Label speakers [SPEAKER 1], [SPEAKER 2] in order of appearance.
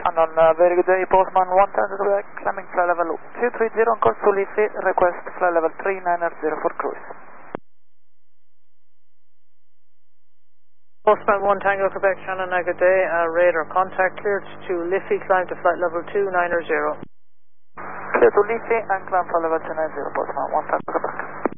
[SPEAKER 1] Unknown, very good day, Postman 1 Tango Quebec, climbing flight level 230 on course to Liffey, request flight level 3900 for cruise.
[SPEAKER 2] Postman 1 Tango Quebec, Shannon, good day, radar contact cleared to Liffey, climb to flight level 290.
[SPEAKER 1] Clear to Liffey and climb flight level 290, Postman 1 Tango Quebec.